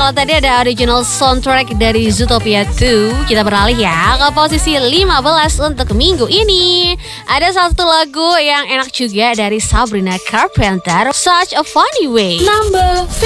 Kalau tadi ada original soundtrack dari Zootopia 2, kita beralih ya ke posisi 15 untuk minggu ini. Ada satu lagu yang enak juga dari Sabrina Carpenter, Such a Funny Way. Number